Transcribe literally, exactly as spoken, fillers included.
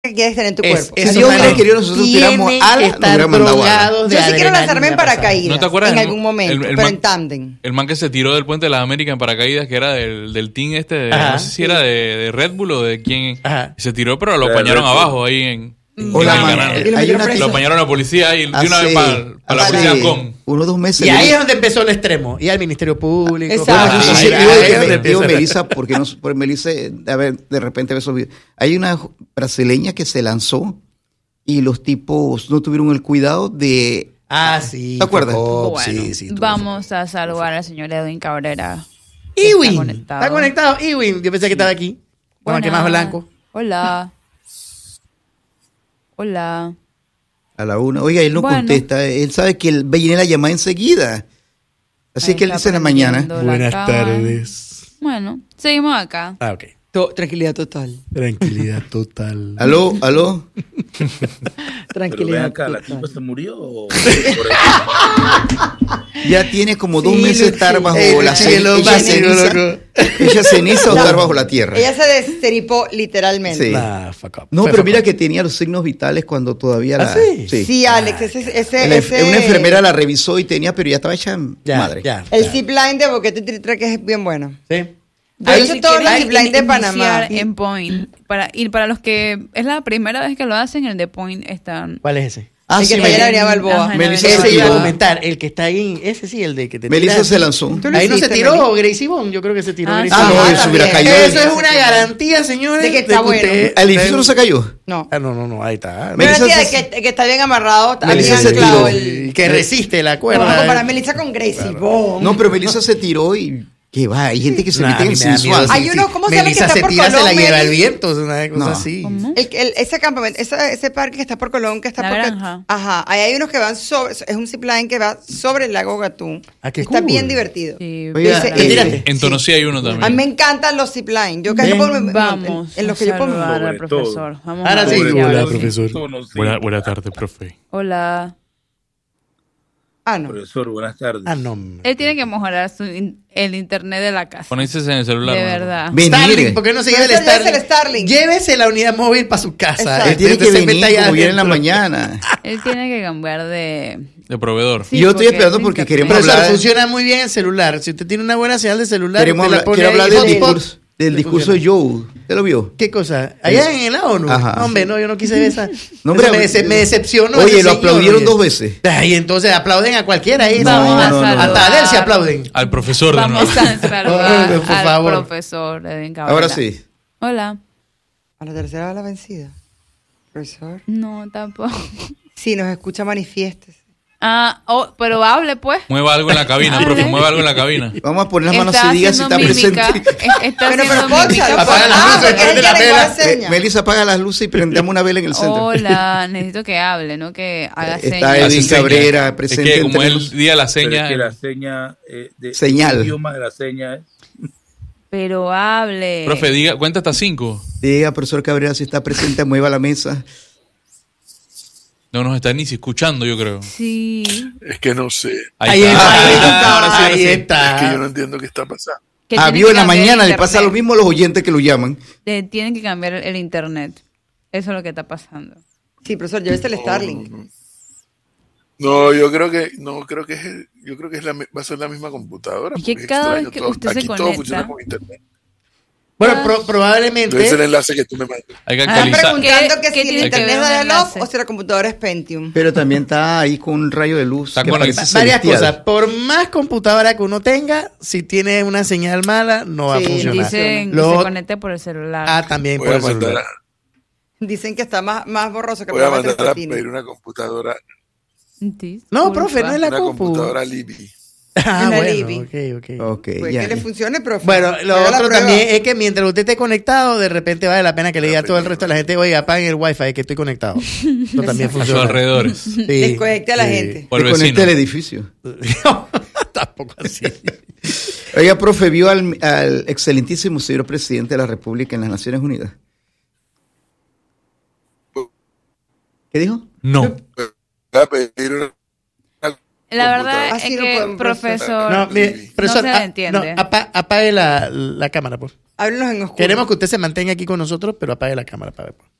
que quieres tener en tu Es- cuerpo. eso, Si Dios hubiera claro. querido, nosotros tuviéramos Tienen alas, que nos estar hubiera mandado drogados alas. de Yo sí quiero lanzarme en adrenalina pasada. paracaídas. ¿No te acuerdas? En El- algún momento, el- el pero man- en tándem. El man que se tiró del puente de las Américas en paracaídas, que era del, del team este, de, Ajá, no sé si era de, de Red Bull o de quién. Ajá. Se tiró, pero lo De apañaron Red Bull. abajo ahí en, en Hola, el man, canal. Y lo hay metieron una preso. Lo apañaron a la policía y de una Hace- vez para, para la hace policía con. uno o dos meses. Y ahí le- es donde empezó el extremo. Y al Ministerio Público. Exacto. Bueno, yo sí Ahí- sé, ahí digo es que donde me- empieza digo la- Melissa, porque no, por Melissa, a ver, de repente ve esos videos. Hay una brasileña que se lanzó y los tipos no tuvieron el cuidado de. Ah, sí. ¿Te acuerdas? Jacob, Bueno, sí, sí, tú- vamos a saludar al señor Edwin Cabrera. que Ewin. Está conectado. Está conectado. Ewin. Yo pensé que estaba aquí. Con el que más Buenas. blanco. Hola. Hola. A la una. Oiga, él no Bueno. contesta. Él sabe que él va a llenar la llamada enseguida. Así Ahí que él está dice en la mañana. prendiendo la Buenas cámara. tardes. Bueno, seguimos acá. Ah, ok. To- tranquilidad total. Tranquilidad total. Aló, aló. Pero ven Tranquilidad acá, ¿la total. tipa se murió? o- por eso? Ya tiene como dos Sí, meses de Luchi. estar bajo Ey, la Luchi, ceniza. lo Ella máximo, ceniza, loco. ella ceniza o No. estar bajo la tierra. Ella se destripó literalmente. Sí. Nah, fuck up. No, Fue pero fuck mira up. que tenía los signos vitales cuando todavía ¿Ah, la. sí? Sí, Alex, ese, ese, La- ese- Una enfermera la revisó y tenía, pero ya estaba hecha Ya, madre. ya. El ya. zipline de Boquete Tritrack es bien bueno. Sí. Yo Ahí hice si todos quieren los zipline de in- Panamá. iniciar en Point. Para, y para los que es la primera vez que lo hacen, el de Point están. ¿Cuál es ese? Ah, El sí, que está en la Melissa, avenida Balboa. Ajá, en Melissa la se Ese iba a tiró. comentar. El que está ahí. Ese sí, el de que te Melissa tiras. se lanzó. Tú lo Ahí no se hiciste, tiró Meli. Gracie Bond. Yo creo que se tiró Ah, Gracie Ah, Bond. no, Ajá, eso hubiera también. caído. Eso es una garantía, señores. De que está bueno. usted- ¿El edificio no se cayó? No. Ah, no, no, no. Ahí está. Una Melissa tía se- que, que está bien amarrado, está Melissa bien se anclado. tiró. El... Que resiste la No, cuerda. vamos a comparar Melissa con Gracie. Bom. No, pero Melissa se tiró y. ¿Qué va? Hay gente que se Nah, mete a en mí me da sensual. miedo, Hay uno, ¿cómo se llama Melissa que está se por tira, se la Colón, lleva el Meli? viento. Es una cosa No. así. ¿Cómo? El, el- ese campamento, ese, ese parque que está por Colón, que está La por... granja. Ajá, ahí hay unos que van sobre, es un zipline que va sobre el lago Gatún. Ah, qué Está cool. bien divertido. Sí, Oiga, Dice, ¿te eh, tiraste? En Tonosí hay uno A mí me también. encantan los zipline. Yo casi Ven, por, en, Vamos en los que a yo puedo. saludar al Sobre profesor. todo. Vamos Ahora a sí. ver si Hola, habla. profesor. Tú no sé. Buena, buena tarde, profe. Hola. Ah, no. Profesor, buenas tardes. Ah, no. hombre. Él tiene que mejorar su in- el internet de la casa. Ponerse en el celular. De ¿no? verdad. Venir. Starlink, ¿por qué no se lleva el Profesor, llévese Starlink? el Starlink. Llévese la unidad móvil para su casa. Exacto. Él tiene que Entonces se venir mete allá como viene en la adentro. mañana. Él tiene que cambiar de. De proveedor. Sí, Y yo estoy porque esperando es porque internet. queremos Profesor, hablar- funciona muy bien el celular. Si usted tiene una buena señal de celular, Queremos usted la hablar, pone quiero ahí, hablar del hotspot, discurso, del le discurso de funciona. Joe. ¿Usted lo vio? ¿Qué cosa? Allá en la ONU. Ajá. No, hombre, no, yo no quise ver esa. No, Eso hombre, me, dece- me decepcionó. Oye, ese lo señor, aplaudieron oye. dos veces. Ay, entonces aplauden a cualquiera ahí. Vamos No, a no, no. saludar. Hasta a él se aplauden. Al profesor de Vamos nuevo. a saludar Ay, por al favor. profesor Edwin Cabrera. Ahora sí. Hola. A la tercera va la vencida. Profesor. No, tampoco. Si nos escucha, manifiestes. Ah, oh, pero hable pues. Mueva algo en la cabina, profe. Mueva algo en la cabina. Vamos a poner las manos Está y diga si está haciendo mímica. presente. Es- Está Pero, pero, haciendo pónsalo. mímica. Apaga las Ah, luces, porque prende él la quiere vela. igual seña. Eh, Melissa, apaga las luces y prendamos una vela en el centro. Hola, necesito que hable, no que haga Está señas. Edwin Hace señas. Cabrera Es presente que como entre él los- día la Pero seña. es que la seña eh, de, Señal. el idioma de la seña es Pero hable. Profe, diga, cuenta hasta cinco. Diga, profesor Cabrera, si está presente, mueva la mesa. No nos está ni si escuchando, yo creo. Sí. Es que no sé. Ahí está, ahí está, ahora sí, ahora ahí sí. está. Es que yo no entiendo qué está pasando. Que Ah, tiene vio que en la cambiar mañana, el le pasa internet. lo mismo a los oyentes que lo llaman. Le tienen que cambiar el internet. Eso es lo que está pasando. Sí, profesor, llévese el Starlink. No, yo creo que no creo que es el- yo creo que es la, mi- va a ser la misma computadora. Es que porque cada extraño vez que todo. usted se Aquí todo conecta- funciona con internet. Bueno, pro- probablemente. Debe ser el enlace que tú me mandas. Hay que Ah, Están actualizar. preguntando ¿Qué- que qué si el tiene que internet ver es un dial-up enlace? o si la computadora es Pentium. Pero también está ahí con un rayo de luz. Está que conectado. parece Varias celestial. cosas. Por más computadora que uno tenga, si tiene una señal mala, no va Sí, a funcionar. Dicen que Lo- se conecte por el celular. Ah, también Voy por a el mandar celular. a, Dicen que está más, más borroso que voy a, el programa de mandar a Constantino. pedir una computadora, Disculpa. No, profe, no es la una compu. computadora Libby. Ah, Una bueno, Libby. ok, ok. Ok, Pues ya. que le funcione, profe. Bueno, lo Haga la otro prueba. también es que mientras usted esté conectado, de repente vale la pena que le diga a todo el resto de la gente, oiga, apaguen el wifi que estoy conectado. Eso también A sus funciona. alrededores. Sí, Desconecte a la sí. gente. O el Desconecte vecino. el edificio. Tampoco así. Oiga, profe, ¿vio al, al excelentísimo señor presidente de la República en las Naciones Unidas? ¿Qué dijo? No. Voy a pedir una, una La verdad Así es no que, podemos profesor, No, mire, profesor, se le ah, entiende. no, apa- apague la, la cámara, pues. Háblenos en oscuro. Queremos que usted se mantenga aquí con nosotros, pero apague la cámara para ver. Pues.